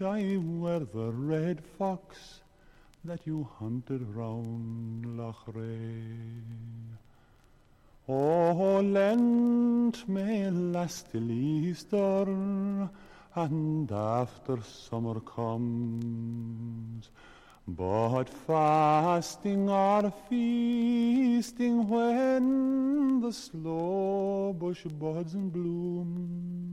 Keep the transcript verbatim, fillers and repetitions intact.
wished I were the red fox that you hunted round Loch Ree. Oh, Lent may last till Easter, and after summer comes, but fasting or feasting when the sloe bush buds and blooms.